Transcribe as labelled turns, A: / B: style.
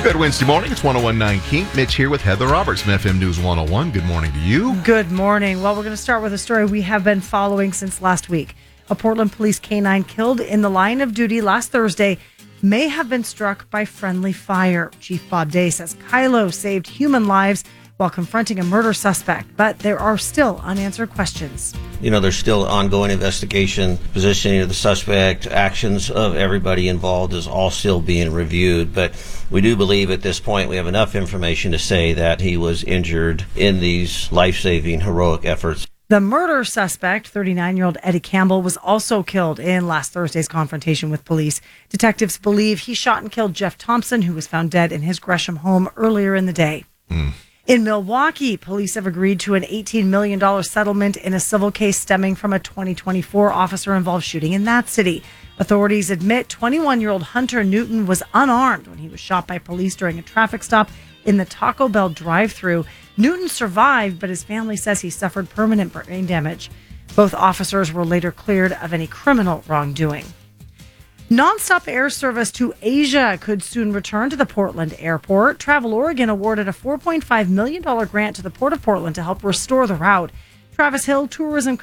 A: Good Wednesday morning. It's 101.9 Kink. Mitch here with Heather Roberts from FM News 101. Good morning to you.
B: Good morning. Well, we're going to start with a story we have been following since last week. A Portland police canine killed in the line of duty last Thursday may have been struck by friendly fire. Chief Bob Day says Kylo saved human lives while confronting a murder suspect, but there are still unanswered questions.
C: There's still ongoing investigation, positioning of the suspect, actions of everybody involved is all still being reviewed. But we do believe at this point we have enough information to say that he was injured in these life-saving, heroic efforts.
B: The murder suspect, 39-year-old Eddie Campbell, was also killed in last Thursday's confrontation with police. Detectives believe he shot and killed Jeff Thompson, who was found dead in his Gresham home earlier in the day. In Milwaukee, police have agreed to an $18 million settlement in a civil case stemming from a 2024 officer-involved shooting in that city. Authorities admit 21-year-old Hunter Newton was unarmed when he was shot by police during a traffic stop in the Taco Bell drive-thru. Newton survived, but his family says he suffered permanent brain damage. Both officers were later cleared of any criminal wrongdoing. Nonstop air service to Asia could soon return to the Portland airport. Travel Oregon awarded a $4.5 million grant to the Port of Portland to help restore the route. Travis Hill Tourism